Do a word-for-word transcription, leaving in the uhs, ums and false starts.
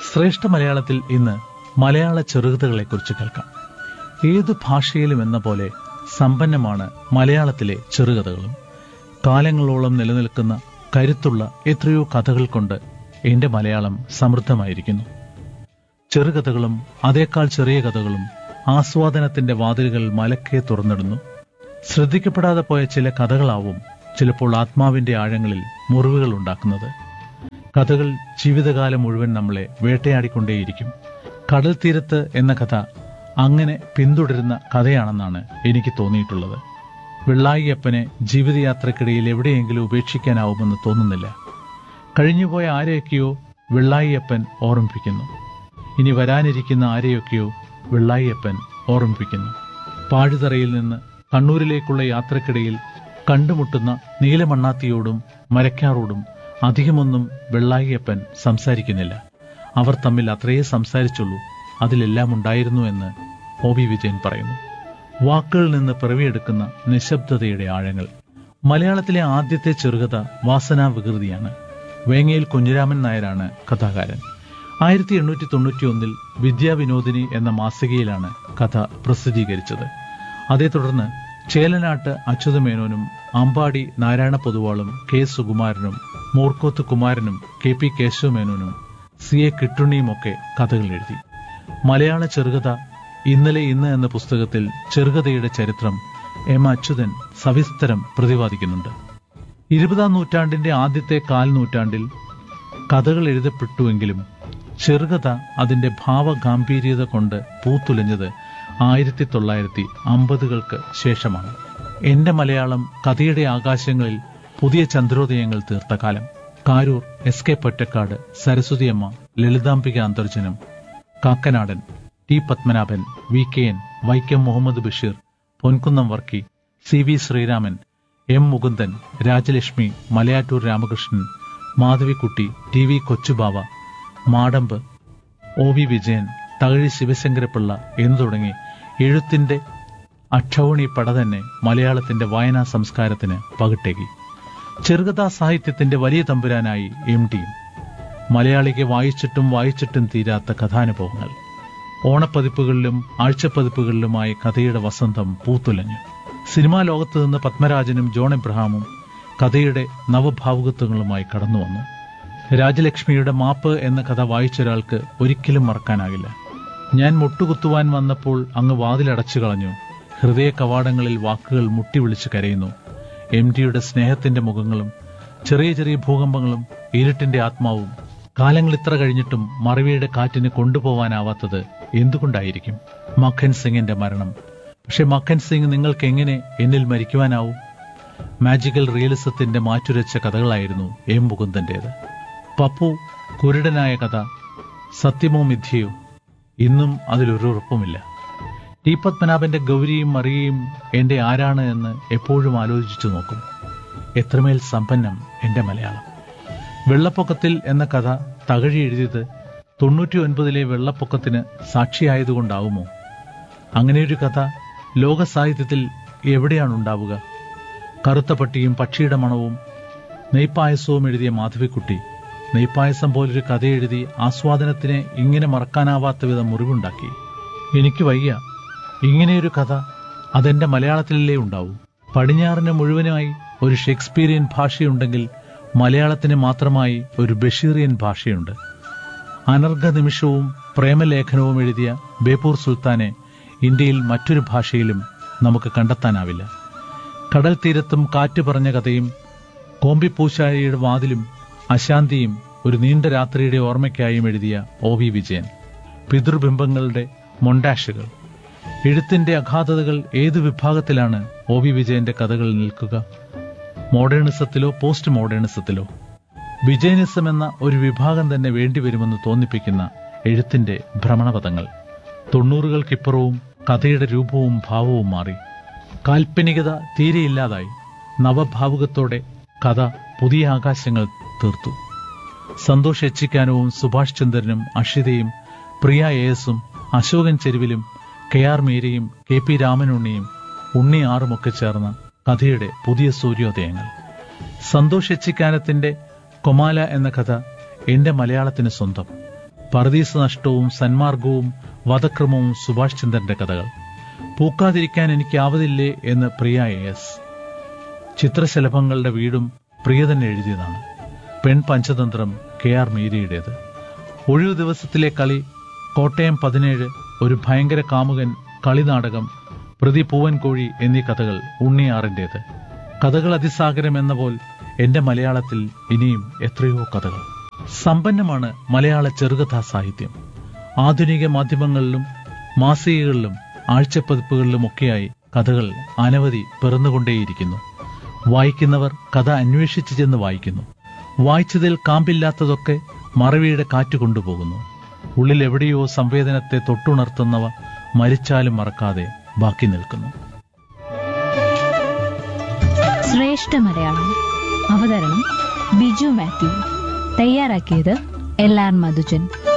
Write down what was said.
ശ്രേഷ്ഠ മലയാളത്തിൽ ഇന്ന് മലയാള ചെറുകഥകളെക്കുറിച്ച് കേൾക്കാം. ഏതു ഭാഷയിലും എന്ന പോലെ സമ്പന്നമാണ് മലയാളത്തിലെ ചെറുകഥകളും. കാലങ്ങളോളം നിലനിൽക്കുന്ന കരുത്തുള്ള എത്രയോ കഥകൾ കൊണ്ട് എന്റെ മലയാളം സമൃദ്ധമായിരിക്കുന്നു. ചെറുകഥകളും അതേക്കാൾ ചെറിയ കഥകളും ആസ്വാദനത്തിന്റെ വാതിലുകൾ മലക്കെ തുറന്നിടുന്നു. ശ്രദ്ധിക്കപ്പെടാതെ പോയ ചില കഥകളാവും ചിലപ്പോൾ ആത്മാവിന്റെ ആഴങ്ങളിൽ മുറിവുകൾ ഉണ്ടാക്കുന്നത്. കഥകൾ ജീവിതകാലം മുഴുവൻ നമ്മളെ വേട്ടയാടിക്കൊണ്ടേയിരിക്കും. കടൽ തീരത്ത് എന്ന കഥ അങ്ങനെ പിന്തുടരുന്ന കഥയാണെന്നാണ് എനിക്ക് തോന്നിയിട്ടുള്ളത്. വെള്ളായിയപ്പനെ ജീവിതയാത്രക്കിടയിൽ എവിടെയെങ്കിലും ഉപേക്ഷിക്കാനാവുമെന്ന് തോന്നുന്നില്ല. കഴിഞ്ഞുപോയ ആരെയൊക്കെയോ വെള്ളായിയപ്പൻ ഓർമ്മിപ്പിക്കുന്നു. ഇനി വരാനിരിക്കുന്ന ആരെയൊക്കെയോ വെള്ളായിയപ്പൻ ഓർമ്മിപ്പിക്കുന്നു. പാഴുതറയിൽ നിന്ന് കണ്ണൂരിലേക്കുള്ള യാത്രക്കിടയിൽ കണ്ടുമുട്ടുന്ന നീലമണ്ണാത്തിയോടും മരക്കാറോടും അധികമൊന്നും വെള്ളായിയപ്പൻ സംസാരിക്കുന്നില്ല. അവർ തമ്മിൽ അത്രയേ സംസാരിച്ചുള്ളൂ. അതിലെല്ലാം ഉണ്ടായിരുന്നു എന്ന് ഒ വി വിജയൻ പറയുന്നു. വാക്കുകളിൽ നിന്ന് പിറവിയെടുക്കുന്ന നിശബ്ദതയുടെ ആഴങ്ങൾ. മലയാളത്തിലെ ആദ്യത്തെ ചെറുകഥ വാസനാ വികൃതിയാണ്. വേങ്ങയിൽ കുഞ്ഞിരാമൻ നായരാണ് കഥാകാരൻ. ആയിരത്തി എണ്ണൂറ്റി തൊണ്ണൂറ്റി ഒന്നിൽ വിദ്യാവിനോദിനി എന്ന മാസികയിലാണ് കഥ പ്രസിദ്ധീകരിച്ചത്. അതേ തുടർന്ന് Chelanatt അച്യുതമേനോനും Ambadi Narayana പൊതുവാളും K സുകുമാരനും Moorkoth കുമാരനും K P കേശവമേനോനും C A കിട്ടുണ്ണിയുമൊക്കെ കഥകൾ എഴുതി. മലയാള ചെറുകഥ ഇന്നലെ ഇന്ന് എന്ന പുസ്തകത്തിൽ ചെറുകഥയുടെ ചരിത്രം എം അച്യുതൻ സവിസ്തരം പ്രതിപാദിക്കുന്നുണ്ട്. ഇരുപതാം നൂറ്റാണ്ടിന്റെ ആദ്യത്തെ കാൽ നൂറ്റാണ്ടിൽ കഥകൾ എഴുതപ്പെട്ടുവെങ്കിലും ചെറുകഥ അതിന്റെ ഭാവഗാംഭീര്യത കൊണ്ട് പൂത്തുലഞ്ഞത് ആയിരത്തി തൊള്ളായിരത്തി അമ്പതുകൾക്ക് ശേഷമാണ്. എന്റെ മലയാളം കഥയുടെ ആകാശങ്ങളിൽ പുതിയ ചന്ദ്രോദയങ്ങൾ തീർത്ത കാലം. Karoor, S K Pottekkatt, Saraswathiamma, Lalithambika Antharjanam, Kakkanadan, T Padmanabhan, V K N, Vaikom Muhammad Basheer, Ponkunnam Varkey, C V Sreeraman, M Mukundan, Rajalakshmi, Malayattoor Ramakrishnan, Madhavikutty, T V Kochubava, Madampu, O V Vijayan, Thakazhi Sivasankara Pillai എന്നു തുടങ്ങി എഴുത്തിന്റെ അക്ഷൗണി പട തന്നെ മലയാളത്തിന്റെ വായനാ സംസ്കാരത്തിന് പകിട്ടേകി. ചെറുകഥാ സാഹിത്യത്തിന്റെ വലിയ തമ്പുരാനായി എം ടിയും. മലയാളിക്ക് വായിച്ചിട്ടും വായിച്ചിട്ടും തീരാത്ത കഥാനുഭവങ്ങൾ. ഓണപ്പതിപ്പുകളിലും ആഴ്ചപ്പതിപ്പുകളിലുമായി കഥയുടെ വസന്തം പൂത്തുലഞ്ഞു. സിനിമാ ലോകത്ത് നിന്ന് പത്മരാജനും ജോൺ എബ്രഹാമും കഥയുടെ നവഭാവുകത്വങ്ങളുമായി കടന്നുവന്നു. രാജലക്ഷ്മിയുടെ മാപ്പ് എന്ന കഥ വായിച്ചൊരാൾക്ക് ഒരിക്കലും മറക്കാനാകില്ല. ഞാൻ മുട്ടുകുത്തുവാൻ വന്നപ്പോൾ അങ്ങ് വാതിലടച്ചു കളഞ്ഞു. ഹൃദയ കവാടങ്ങളിൽ വാക്കുകൾ മുട്ടിവിളിച്ച് കരയുന്നു. എം ടിയുടെ സ്നേഹത്തിന്റെ മുഖങ്ങളും ചെറിയ ചെറിയ ഭൂകമ്പങ്ങളും ഇരുട്ടിന്റെ ആത്മാവും. കാലങ്ങൾ ഇത്ര കഴിഞ്ഞിട്ടും മറവിയുടെ കാറ്റിന് കൊണ്ടുപോവാനാവാത്തത് എന്തുകൊണ്ടായിരിക്കും? മഖൻ സിംഗിന്റെ മരണം. പക്ഷെ മഖൻ സിംഗ് നിങ്ങൾക്ക് എങ്ങനെ എന്നിൽ മരിക്കുവാനാവും? Magical റിയലിസത്തിന്റെ മാറ്റുരച്ച കഥകളായിരുന്നു M മുകുന്ദന്റേത്. പപ്പു കുരുടനായ കഥ സത്യമോ മിഥ്യയോ? ഇന്നും അതിലൊരുറപ്പുമില്ല. ടി പത്മനാഭന്റെ ഗൗരിയും മറിയയും എന്റെ ആരാണ് എന്ന് എപ്പോഴും ആലോചിച്ചു നോക്കും. എത്രമേൽ സമ്പന്നം എന്റെ മലയാളം. വെള്ളപ്പൊക്കത്തിൽ എന്ന കഥ തകഴി എഴുതിയത് തൊണ്ണൂറ്റി ഒൻപതിലെ വെള്ളപ്പൊക്കത്തിന് സാക്ഷിയായതുകൊണ്ടാവുമോ? അങ്ങനെയൊരു കഥ ലോക സാഹിത്യത്തിൽ എവിടെയാണ് ഉണ്ടാവുക? കറുത്ത പട്ടിയും പക്ഷിയുടെ മണവും നെയ്പായസവും എഴുതിയ മാധവിക്കുട്ടി നെയ്പായസം പോലൊരു കഥ എഴുതി ആസ്വാദനത്തിനെ ഇങ്ങനെ മറക്കാനാവാത്ത വിധം മുറിവുണ്ടാക്കി. എനിക്ക് വയ്യ. ഇങ്ങനെയൊരു കഥ അതെന്റെ മലയാളത്തിലല്ലേ ഉണ്ടാവൂ. പടിഞ്ഞാറിന് മുഴുവനായി ഒരു ഷേക്സ്പീരിയൻ ഭാഷയുണ്ടെങ്കിൽ മലയാളത്തിന് മാത്രമായി ഒരു ബഷീറിയൻ ഭാഷയുണ്ട്. അനർഘ നിമിഷവും പ്രേമലേഖനവും എഴുതിയ ബേപ്പൂർ സുൽത്താനെ ഇന്ത്യയിൽ മറ്റൊരു ഭാഷയിലും നമുക്ക് കണ്ടെത്താനാവില്ല. കടൽ തീരത്തും കാറ്റ് പറഞ്ഞ കഥയും കോമ്പിപ്പൂശാരിയുടെ വാതിലും അശാന്തിയും ഒരു നീണ്ട രാത്രിയുടെ ഓർമ്മയ്ക്കായും എഴുതിയ ഒ വി വിജയൻ. പിതൃബിംബങ്ങളുടെ മൊണ്ടാഷുകൾ. എഴുത്തിന്റെ അഗാധതകൾ ഏതു വിഭാഗത്തിലാണ് ഒ വി വിജയന്റെ കഥകൾ നിൽക്കുക? മോഡേണിസത്തിലോ പോസ്റ്റ് മോഡേണിസത്തിലോ? വിജയനിസം എന്ന ഒരു വിഭാഗം തന്നെ വേണ്ടിവരുമെന്ന് തോന്നിപ്പിക്കുന്ന എഴുത്തിന്റെ ഭ്രമണപഥങ്ങൾ. തൊണ്ണൂറുകൾക്കിപ്പുറവും കഥയുടെ രൂപവും ഭാവവും മാറി. കാൽപ്പനികത തീരെയില്ലാതായി. നവഭാവുകത്തോടെ കഥ പുതിയ ആകാശങ്ങൾ തീർത്തു. സന്തോഷ് എച്ചിക്കാനവും സുഭാഷ് ചന്ദ്രനും അഷിതയും പ്രിയ എസും Ashokan ചെരുവിലും K R മീരയും K P രാമനുണ്ണിയും ഉണ്ണി ആറുമൊക്കെ ചേർന്ന കഥയുടെ പുതിയ സൂര്യോദയങ്ങൾ. സന്തോഷ് എച്ചിക്കാനത്തിന്റെ കൊമാല എന്ന കഥ എന്റെ മലയാളത്തിന് സ്വന്തം. പർദീസ നഷ്ടവും സന്മാർഗവും വധക്രമവും സുഭാഷ് ചന്ദ്രന്റെ കഥകൾ. പൂക്കാതിരിക്കാൻ എനിക്കാവതില്ലേ എന്ന് പ്രിയ എസ്. ചിത്രശലഭങ്ങളുടെ വീടും പ്രിയ തന്നെ എഴുതിയതാണ്. പെൺ പഞ്ചതന്ത്രം കെ ആർ മീരയുടേത്. ഒഴിവു ദിവസത്തിലെ കളി, കോട്ടയം പതിനേഴ്, ഒരു ഭയങ്കര കാമുകൻ, കളിനാടകം, പ്രതി പൂവൻകോഴി എന്നീ കഥകൾ ഉണ്ണിയാറിന്റേത്. കഥകൾ അതിസാഗരം എന്ന പോൽ എന്റെ മലയാളത്തിൽ ഇനിയും എത്രയോ കഥകൾ. സമ്പന്നമാണ് മലയാള ചെറുകഥാ സാഹിത്യം. ആധുനിക മാധ്യമങ്ങളിലും മാസികകളിലും ആഴ്ചപ്പതിപ്പുകളിലുമൊക്കെയായി കഥകൾ അനവധി പിറന്നുകൊണ്ടേയിരിക്കുന്നു. വായിക്കുന്നവർ കഥ അന്വേഷിച്ചു ചെന്ന് വായിക്കുന്നു. വായിച്ചതിൽ കാമ്പില്ലാത്തതൊക്കെ മറവിയുടെ കാറ്റ് കൊണ്ടുപോകുന്നു. ഉള്ളിൽ എവിടെയോ സംവേദനത്തെ തൊട്ടുണർത്തുന്നവ മരിച്ചാലും മറക്കാതെ ബാക്കി നിൽക്കുന്നു. ശ്രേഷ്ഠ മലയാളം. അവതരണം ബിജു മാത്യു. തയ്യാറാക്കിയത് എൽ ആർ മധുജൻ.